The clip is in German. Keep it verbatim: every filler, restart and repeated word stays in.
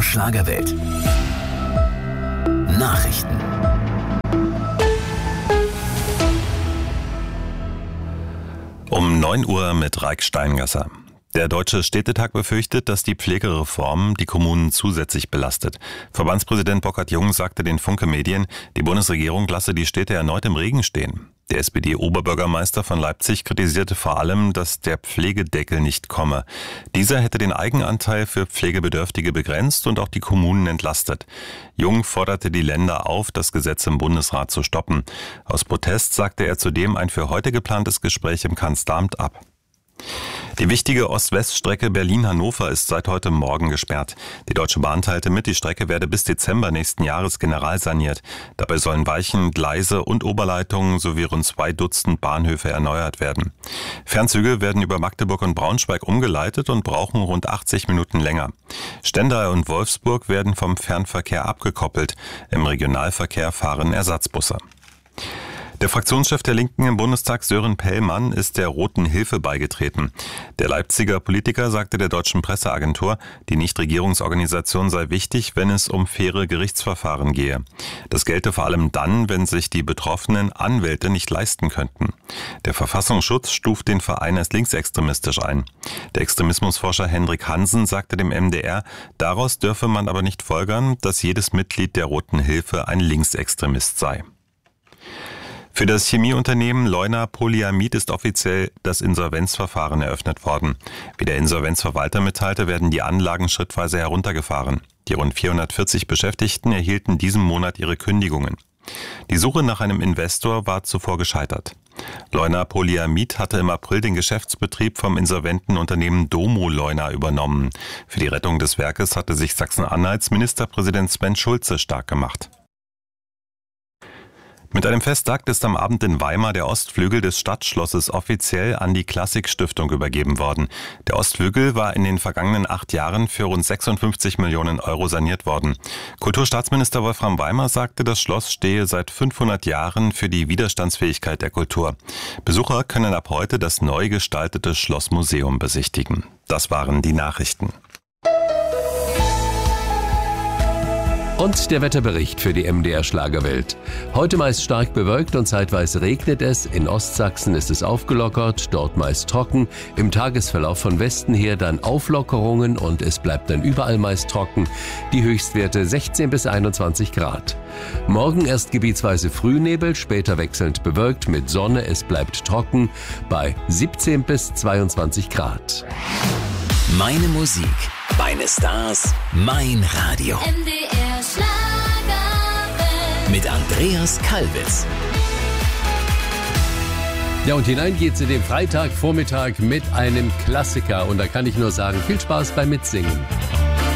Schlagerwelt. Nachrichten. Um neun Uhr mit Raik Steingasser. Der Deutsche Städtetag befürchtet, dass die Pflegereform die Kommunen zusätzlich belastet. Verbandspräsident Burkhard Jung sagte den Funke Medien, die Bundesregierung lasse die Städte erneut im Regen stehen. Der S P D-Oberbürgermeister von Leipzig kritisierte vor allem, dass der Pflegedeckel nicht komme. Dieser hätte den Eigenanteil für Pflegebedürftige begrenzt und auch die Kommunen entlastet. Jung forderte die Länder auf, das Gesetz im Bundesrat zu stoppen. Aus Protest sagte er zudem ein für heute geplantes Gespräch im Kanzleramt ab. Die wichtige Ost-West-Strecke Berlin-Hannover ist seit heute Morgen gesperrt. Die Deutsche Bahn teilte mit, die Strecke werde bis Dezember nächsten Jahres generalsaniert. Dabei sollen Weichen, Gleise und Oberleitungen sowie rund zwei Dutzend Bahnhöfe erneuert werden. Fernzüge werden über Magdeburg und Braunschweig umgeleitet und brauchen rund achtzig Minuten länger. Stendal und Wolfsburg werden vom Fernverkehr abgekoppelt. Im Regionalverkehr fahren Ersatzbusse. Der Fraktionschef der Linken im Bundestag, Sören Pellmann, ist der Roten Hilfe beigetreten. Der Leipziger Politiker sagte der deutschen Presseagentur, die Nichtregierungsorganisation sei wichtig, wenn es um faire Gerichtsverfahren gehe. Das gelte vor allem dann, wenn sich die Betroffenen Anwälte nicht leisten könnten. Der Verfassungsschutz stuft den Verein als linksextremistisch ein. Der Extremismusforscher Hendrik Hansen sagte dem M D R, daraus dürfe man aber nicht folgern, dass jedes Mitglied der Roten Hilfe ein Linksextremist sei. Für das Chemieunternehmen Leuna Polyamid ist offiziell das Insolvenzverfahren eröffnet worden. Wie der Insolvenzverwalter mitteilte, werden die Anlagen schrittweise heruntergefahren. Die rund vierhundertvierzig Beschäftigten erhielten diesen Monat ihre Kündigungen. Die Suche nach einem Investor war zuvor gescheitert. Leuna Polyamid hatte im April den Geschäftsbetrieb vom insolventen Unternehmen Domo Leuna übernommen. Für die Rettung des Werkes hatte sich Sachsen-Anhalts Ministerpräsident Sven Schulze stark gemacht. Mit einem Festakt ist am Abend in Weimar der Ostflügel des Stadtschlosses offiziell an die Klassik-Stiftung übergeben worden. Der Ostflügel war in den vergangenen acht Jahren für rund sechsundfünfzig Millionen Euro saniert worden. Kulturstaatsminister Wolfram Weimer sagte, das Schloss stehe seit fünfhundert Jahren für die Widerstandsfähigkeit der Kultur. Besucher können ab heute das neu gestaltete Schlossmuseum besichtigen. Das waren die Nachrichten. Und der Wetterbericht für die M D R Schlagerwelt. Heute meist stark bewölkt und zeitweise regnet es. In Ostsachsen ist es aufgelockert, dort meist trocken. Im Tagesverlauf von Westen her dann Auflockerungen und es bleibt dann überall meist trocken. Die Höchstwerte sechzehn bis einundzwanzig Grad. Morgen erst gebietsweise Frühnebel, später wechselnd bewölkt mit Sonne. Es bleibt trocken bei siebzehn bis zweiundzwanzig Grad. Meine Musik, meine Stars, mein Radio. M D R Schlagerwelt. Mit Andreas Kalbitz. Ja, und hinein geht's in den Freitagvormittag mit einem Klassiker. Und da kann ich nur sagen, viel Spaß beim Mitsingen.